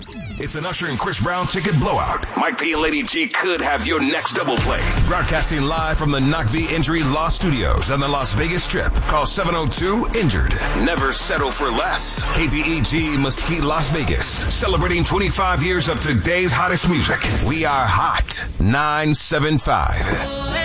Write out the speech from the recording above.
It's an Usher and Chris Brown ticket blowout. Mike P and Lady G could have your next double play. Broadcasting live from the Knock V Injury Law Studios on the Las Vegas Strip. Call 702-INJURED. Never settle for less. KVEG Mesquite, Las Vegas. Celebrating 25 years of today's hottest music. We are Hot 975.